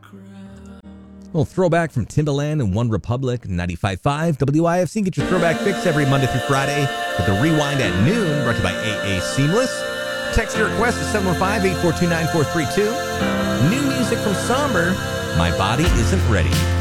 little throwback from Timbaland and One Republic, 95.5 WIFC. Get your throwback fix every Monday through Friday with the Rewind at noon, brought to you by AA Seamless. Text your request to 715-842-9432. New music from Somber, My Body Isn't Ready.